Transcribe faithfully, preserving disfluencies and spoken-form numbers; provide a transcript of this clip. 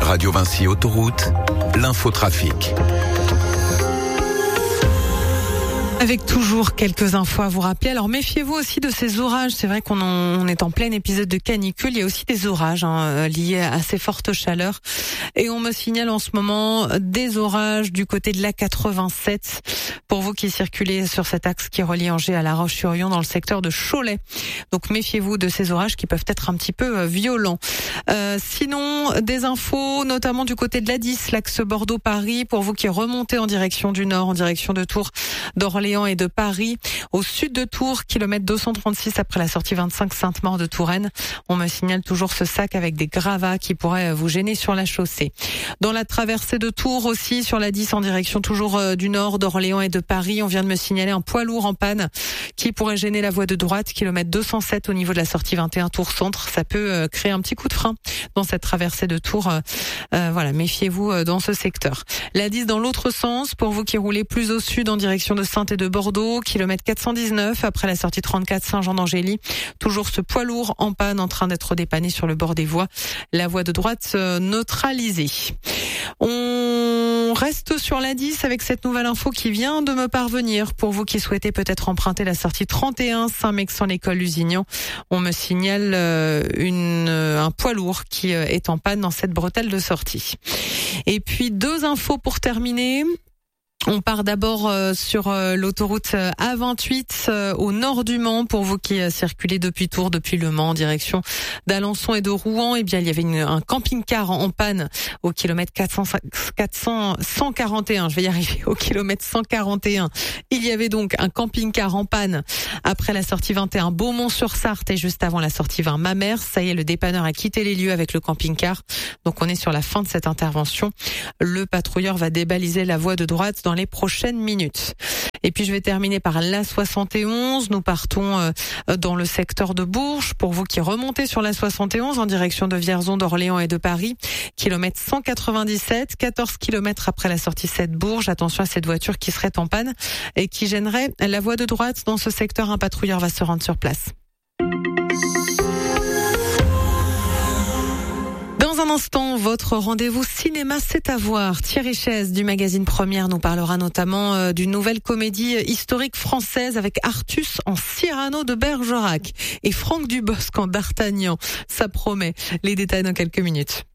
Radio Vinci Autoroute, l'infotrafic. Avec toujours quelques infos à vous rappeler. Alors méfiez-vous aussi de ces orages. C'est vrai qu'on en, on est en plein épisode de canicule. Il y a aussi des orages hein, liés à ces fortes chaleurs. Et on me signale en ce moment des orages du côté de l'A quatre-vingt-sept. Pour vous qui circulez sur cet axe qui relie Angers à La Roche-sur-Yon dans le secteur de Cholet. Donc méfiez-vous de ces orages qui peuvent être un petit peu violents. Euh, sinon, des infos notamment du côté de l'A dix, l'axe Bordeaux-Paris. Pour vous qui remontez en direction du nord, en direction de Tours, d'Orléans et de Paris, au sud de Tours, kilomètre deux cent trente-six après la sortie vingt-cinq Sainte-Maure de Touraine. On me signale toujours ce sac avec des gravats qui pourraient vous gêner sur la chaussée. Dans la traversée de Tours aussi, sur la dix en direction toujours du nord, d'Orléans et de Paris, on vient de me signaler un poids lourd en panne qui pourrait gêner la voie de droite, kilomètre deux cent sept au niveau de la sortie vingt et un Tours Centre. Ça peut créer un petit coup de frein dans cette traversée de Tours. Euh, voilà, méfiez-vous dans ce secteur. La dix dans l'autre sens, pour vous qui roulez plus au sud en direction de Saintes et de Bordeaux, kilomètre quatre cent dix-neuf après la sortie trente-quatre Saint-Jean-d'Angély. Toujours ce poids lourd en panne en train d'être dépanné sur le bord des voies. La voie de droite euh, neutralisée. On reste sur la dix avec cette nouvelle info qui vient de me parvenir. Pour vous qui souhaitez peut-être emprunter la sortie trente et un Saint-Mexan-l'École Lusignan, on me signale euh, une, euh, un poids lourd qui euh, est en panne dans cette bretelle de sortie. Et puis deux infos pour terminer. On part d'abord euh, sur euh, l'autoroute A vingt-huit euh, au nord du Mans. Pour vous qui euh, circulez depuis Tours, depuis Le Mans en direction d'Alençon et de Rouen, eh bien il y avait une, un camping-car en, en panne au kilomètre quatre cents, quatre cents, cent quarante et un. Je vais y arriver au kilomètre cent quarante et un. Il y avait donc un camping-car en panne après la sortie vingt et un Beaumont-sur-Sarthe et juste avant la sortie vingt Mamers. Ça y est, le dépanneur a quitté les lieux avec le camping-car. Donc on est sur la fin de cette intervention. Le patrouilleur va débaliser la voie de droite dans les prochaines minutes. Et puis je vais terminer par l'A soixante et onze. Nous partons euh, dans le secteur de Bourges. Pour vous qui remontez sur l'A soixante et onze en direction de Vierzon, d'Orléans et de Paris, kilomètre cent quatre-vingt-dix-sept, quatorze kilomètres après la sortie sept Bourges. Attention à cette voiture qui serait en panne et qui gênerait la voie de droite. Dans ce secteur, un patrouilleur va se rendre sur place. Dans un instant, votre rendez-vous cinéma, c'est à voir. Thierry Chaise du magazine Première nous parlera notamment euh, d'une nouvelle comédie historique française avec Artus en Cyrano de Bergerac et Franck Dubosc en D'Artagnan. Ça promet. Les détails dans quelques minutes.